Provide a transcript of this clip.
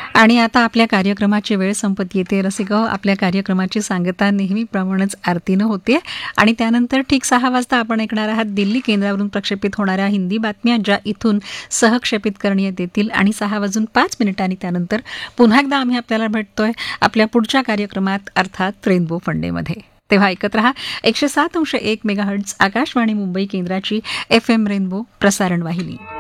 आणि आता आपल्या कार्यक्रमाची वेळ संपत येते. रसिक हो, आपल्या कार्यक्रमाची सांगता नेहमीप्रमाणेच आरतीनं होते आणि त्यानंतर ठीक 6 वाजता आपण ऐकणार आहात दिल्ली केंद्रावरून प्रक्षेपित होणाऱ्या हिंदी बातम्या, ज्या इथून सहक्षेपित करण्यात येतील. आणि 6:05 त्यानंतर पुन्हा एकदा आम्ही आपल्याला भेटतोय आपल्या पुढच्या कार्यक्रमात, अर्थात रेनबो फंडेमध्ये. तेव्हा ऐकत रहा 107.1 मेगाहर्ट्झ आकाशवाणी मुंबई केंद्राची FM रेनबो प्रसारण वाहिनी.